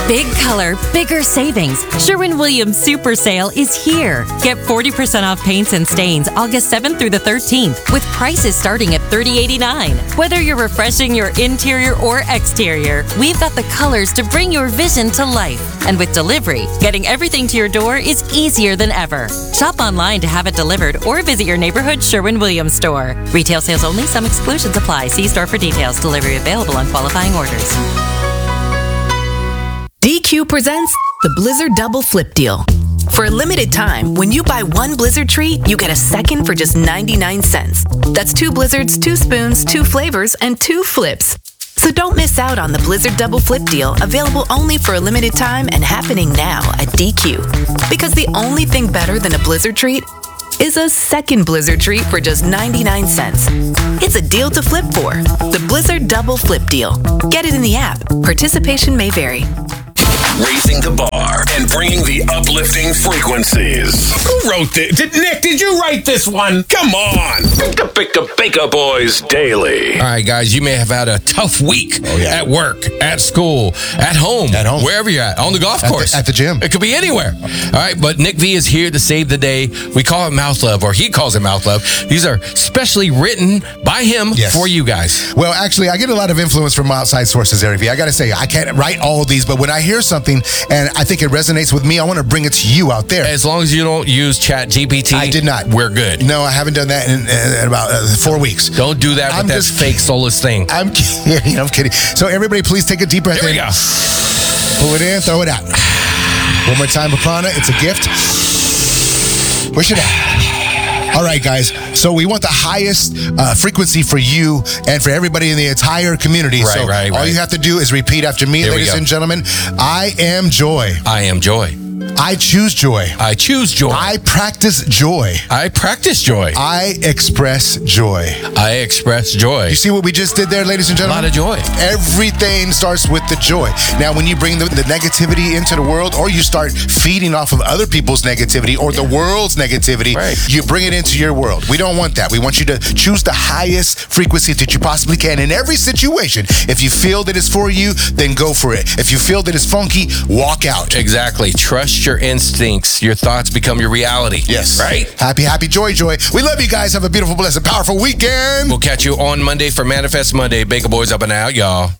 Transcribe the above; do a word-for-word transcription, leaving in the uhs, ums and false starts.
Big color, bigger savings. Sherwin-Williams Super Sale is here. Get forty percent off paints and stains August seventh through the thirteenth with prices starting at thirty eighty-nine. Whether you're refreshing your interior or exterior, we've got the colors to bring your vision to life. And with delivery, getting everything to your door is easier than ever. Shop online to have it delivered or visit your neighborhood Sherwin-Williams store. Retail sales only. Some exclusions apply. See store for details. Delivery available on qualifying orders. D Q presents the Blizzard Double Flip Deal. For a limited time, when you buy one Blizzard treat, you get a second for just ninety-nine cents. That's two Blizzards, two spoons, two flavors, and two flips. So don't miss out on the Blizzard Double Flip Deal, available only for a limited time and happening now at D Q. Because the only thing better than a Blizzard treat is a second Blizzard treat for just ninety-nine cents. It's a deal to flip for. The Blizzard Double Flip Deal. Get it in the app. Participation may vary. Raising the bar and bringing the uplifting frequencies. Who wrote this? Did, Nick, did you write this one? Come on. Bika Bika Bika Boys Daily. All right, guys, you may have had a tough week oh, yeah. at work, at school, at home, at home, wherever you're at, on the golf at course. The, at the gym. It could be anywhere. All right, but Nick V is here to save the day. We call it Mouth Love, or he calls it Mouth Love. These are specially written by him yes. for you guys. Well, actually, I get a lot of influence from outside sources, Eric V. I got to say, I can't write all of these, but when I hear something and I think it resonates with me, I want to bring it to you out there. As long as you don't use Chat G P T. I did not. We're good. No, I haven't done that in, in about uh, four weeks. Don't do that with I'm that just, fake soulless thing. I'm kidding. I'm kidding. So everybody, please take a deep breath Here in. we go. Pull it in, throw it out. One more time, Apana. It's a gift. Wish it out. All right, guys. So we want the highest uh, frequency for you and for everybody in the entire community. Right, so right, all right. you have to do is repeat after me, Here we ladies go. and gentlemen. I am joy. I am joy. I choose joy. I choose joy. I practice joy. I practice joy. I express joy. I express joy. You see what we just did there, ladies and A gentlemen? lot of joy. Everything starts with the joy. Now, when you bring the, the negativity into the world, or you start feeding off of other people's negativity or the world's negativity, right. you bring it into your world. We don't want that. We want you to choose the highest frequency that you possibly can in every situation. If you feel that it's for you, then go for it. If you feel that it's funky, walk out. Exactly. Trust your instincts. Your thoughts become your reality. Yes. Right? Happy, happy, joy, joy. We love you guys. Have a beautiful, blessed, powerful weekend. We'll catch you on Monday for Manifest Monday. Baker Boys up and out, y'all.